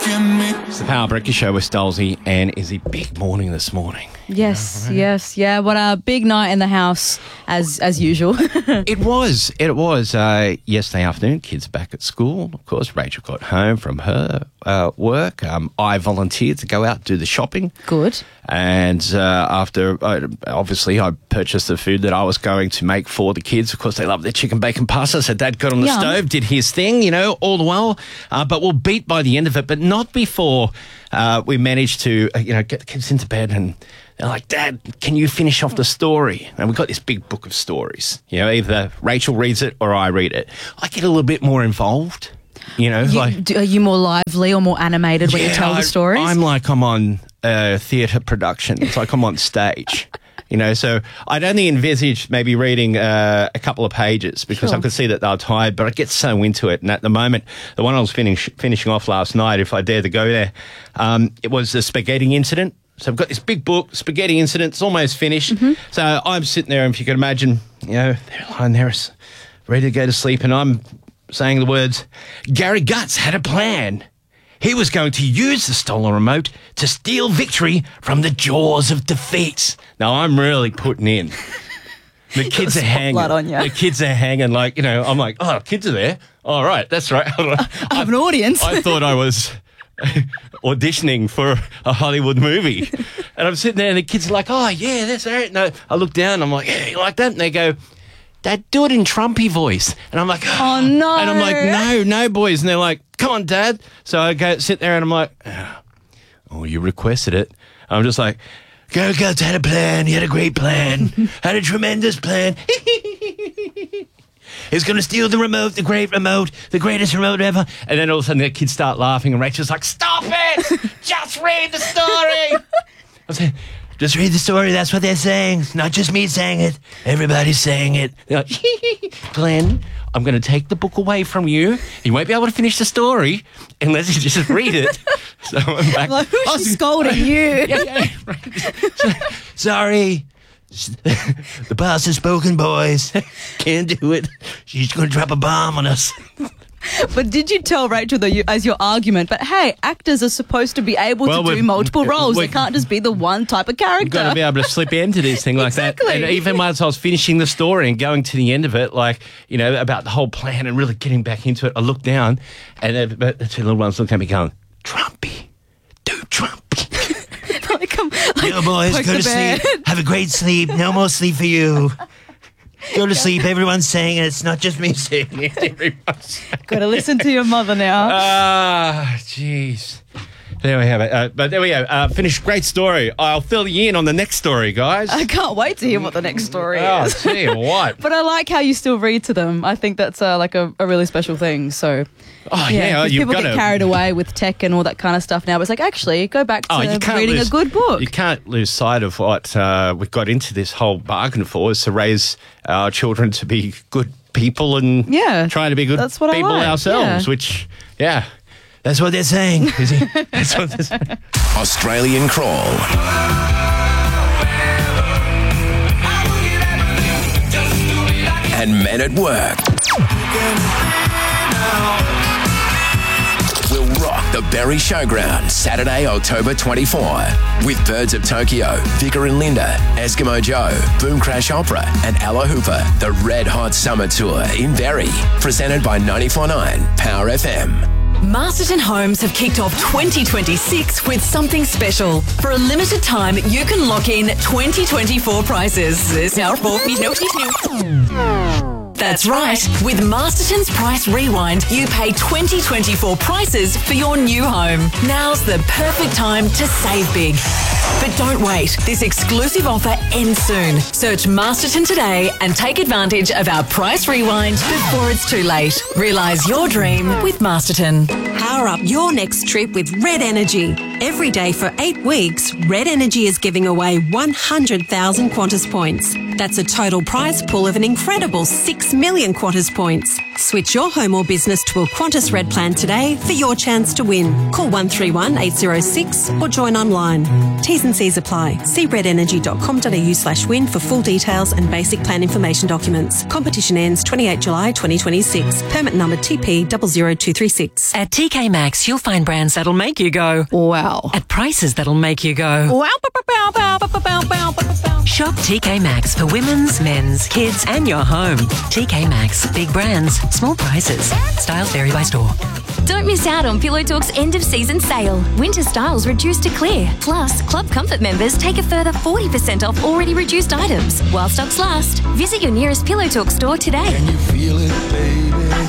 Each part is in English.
It's the Power Breakfast Show with Stolzy and Izzy. Big morning this morning. Yes, yes, yeah. What a big night in the house, as usual. It was yesterday afternoon. Kids back at school. Of course, Rachel got home from her work. I volunteered to go out and do the shopping. Good. And after, obviously, I purchased the food that I was going to make for the kids. Of course, they love their chicken bacon pasta. So Dad got on the stove, did his thing, all the while. But we'll beat by the end of it, but not before we managed to, get the kids into bed. And they're like, Dad, can you finish off the story? And we've got this big book of stories. Either Rachel reads it or I read it. I get a little bit more involved. Are you more lively or more animated when you tell the stories? I'm on theatre production. It's like I'm on stage. So I'd only envisaged maybe reading a couple of pages because I could see that they were tired, but I get so into it. And at the moment, the one I was finishing off last night, if I dare to go there, it was the spaghetti incident. So I've got this big book, Spaghetti Incident. It's almost finished. Mm-hmm. So I'm sitting there, and if you can imagine, they're lying there ready to go to sleep, and I'm saying the words, Gary Guts had a plan. He was going to use the stolen remote to steal victory from the jaws of defeat. Now, I'm really putting in. The kids are hanging. The kids are hanging I'm like, oh, kids are there. All right, that's right. I have an audience. I thought I was auditioning for a Hollywood movie. And I'm sitting there and the kids are like, oh, yeah, that's all right. No, I look down and I'm like, yeah, you like that? And they go, Dad, do it in Trumpy voice. And I'm like, oh, no. And I'm like, no, boys. And they're like, come on, Dad. So I go sit there and I'm like, oh, you requested it. I'm just like, Gary Guts had a plan. He had a great plan. Had a tremendous plan. He's going to steal the remote, the great remote, the greatest remote ever. And then all of a sudden the kids start laughing and Rachel's like, stop it! Just read the story! I'm saying, just read the story. That's what they're saying. It's not just me saying it. Everybody's saying it. They're like, Glenn, I'm going to take the book away from you. You won't be able to finish the story unless you just read it. So I'm back. Like, who's scolding you? Sorry. The boss has spoken, boys. Can't do it. She's going to drop a bomb on us. But did you tell Rachel, though, as your argument, but hey, actors are supposed to be able to do multiple roles. They can't just be the one type of character. You've got to be able to slip into this thing like that. And even once I was finishing the story and going to the end of it, about the whole plan and really getting back into it, I looked down and the two little ones looked at me going, Trumpy, do Trumpy. Boys, go to sleep. Have a great sleep. No more sleep for you. Go to sleep. Everyone's saying it. It's not just me saying it. Got to listen to your mother now. Jeez. There we have it. But there we go. Finished. Great story. I'll fill you in on the next story, guys. I can't wait to hear what the next story is. Oh, tell you what. But I like how you still read to them. I think that's a really special thing. So, people get carried away with tech and all that kind of stuff now. But it's like, actually, go back to reading a good book. You can't lose sight of what we've got into this whole bargain for, is to raise our children to be good people and trying to be good people ourselves, which, that's what they're saying. That's what they're saying. Australian Crawl. And Men at Work. We'll rock the Berry Showground Saturday, October 24 with Birds of Tokyo, Vicar and Linda, Eskimo Joe, Boom Crash Opera and Ella Hooper. The Red Hot Summer Tour in Berry. Presented by 94.9 Power FM. Masterton Homes have kicked off 2026 with something special. For a limited time, you can lock in 2024 prices. That's right. With Masterton's Price Rewind, you pay 2024 prices for your new home. Now's the perfect time to save big. But don't wait. This exclusive offer ends soon. Search Masterton today and take advantage of our Price Rewind before it's too late. Realise your dream with Masterton. Power up your next trip with Red Energy. Every day for 8 weeks, Red Energy is giving away 100,000 Qantas points. That's a total prize pool of an incredible 6 million Qantas points. Switch your home or business to a Qantas Red plan today for your chance to win. Call 131 806 or join online. T's and C's apply. See redenergy.com.au/win for full details and basic plan information documents. Competition ends 28 July 2026. Permit number TP 00236. At TK Maxx, you'll find brands that'll make you go, wow, at prices that'll make you go, wow. Shop TK Maxx for women's, men's, kids and your home. TK Maxx. Big brands, small prices. Styles vary by store. Don't miss out on Pillow Talk's end-of-season sale. Winter styles reduced to clear. Plus, Club Comfort members take a further 40% off already reduced items. While stocks last, visit your nearest Pillow Talk store today. Can you feel it, baby?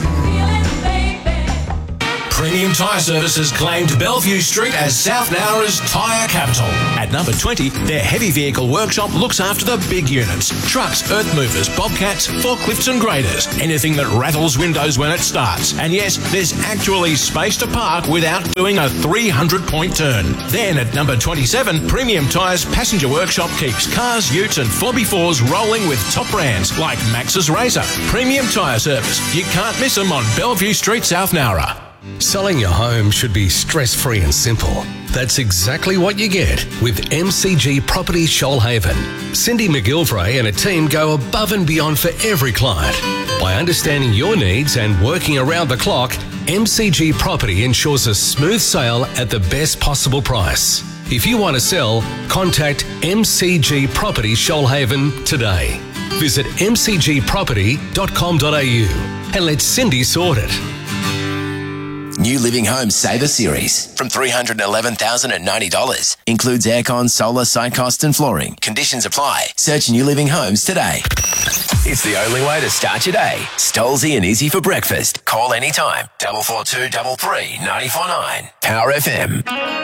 Premium Tyre Services claimed Bellevue Street as South Nowra's tyre capital. At number 20, their heavy vehicle workshop looks after the big units. Trucks, earth movers, bobcats, forklifts and graders. Anything that rattles windows when it starts. And yes, there's actually space to park without doing a 300-point turn. Then at number 27, Premium Tyres Passenger Workshop keeps cars, utes and 4x4s rolling with top brands like Max's Razor. Premium Tyre Service. You can't miss them on Bellevue Street, South Nowra. Selling your home should be stress-free and simple. That's exactly what you get with MCG Property Shoalhaven. Cindy McGilvray and a team go above and beyond for every client. By understanding your needs and working around the clock, MCG Property ensures a smooth sale at the best possible price. If you want to sell, contact MCG Property Shoalhaven today. Visit mcgproperty.com.au and let Cindy sort it. New Living Home Saver Series from $311,090. Includes aircon, solar, site cost and flooring. Conditions apply. Search New Living Homes today. It's the only way to start your day. Stolzy and easy for breakfast. Call anytime. 442 33 949. Power FM.